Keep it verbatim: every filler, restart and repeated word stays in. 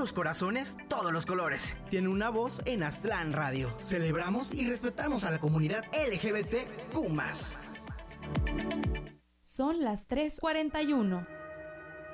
los corazones, todos los colores. Tiene una voz en Aztlán Radio. Celebramos y respetamos a la comunidad L G B T Q más. Son las tres cuarenta y uno.